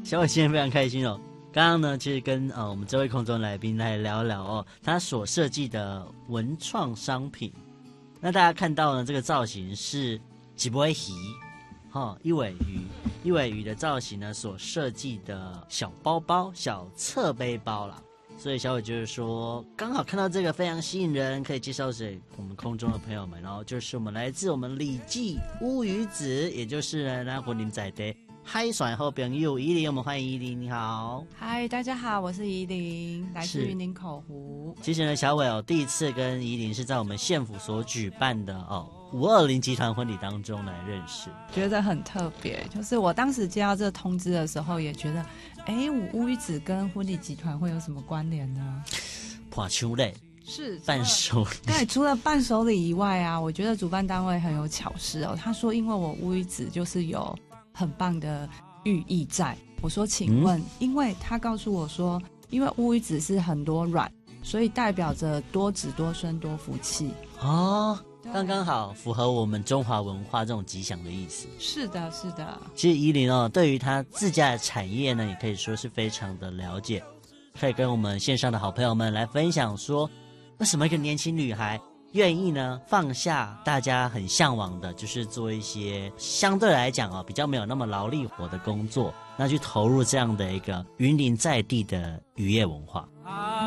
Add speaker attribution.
Speaker 1: 小伟今天非常开心哦。刚刚呢，其实跟我们这位空中来宾来聊聊哦，他所设计的文创商品。那大家看到呢，这个造型是一尾鱼，一尾鱼的造型呢，所设计的小包包、小侧背包啦。所以小伟就是说，刚好看到这个非常吸引人，可以介绍给我们空中的朋友们。然后就是我们来自我们李记乌鱼子，也就是呢婚礼在的海选好朋友宜玲，我们欢迎宜玲，你好。
Speaker 2: 嗨，大家好，我是宜玲，来自云林口湖。
Speaker 1: 其实呢，小伟第一次跟宜玲是在我们县府所举办的520集团婚礼当中来认识，
Speaker 2: 觉得很特别。就是我当时接到这个通知的时候，也觉得，乌鱼子跟婚礼集团会有什么关联呢？
Speaker 1: 破秋类
Speaker 2: 是
Speaker 1: 伴手礼。
Speaker 2: 对，除了伴手礼以外啊，我觉得主办单位很有巧思哦。他说，因为我乌鱼子就是有很棒的寓意在。我说，请问，因为他告诉我说，因为乌鱼子是很多卵，所以代表着多子多孙多福气
Speaker 1: 哦。刚刚好符合我们中华文化这种吉祥的意思。
Speaker 2: 是的，是的。
Speaker 1: 其实宜玲对于他自家的产业呢，也可以说是非常的了解，可以跟我们线上的好朋友们来分享说，为什么一个年轻女孩愿意呢放下大家很向往的，就是做一些相对来讲比较没有那么劳力活的工作，那去投入这样的一个云林在地的渔业文化。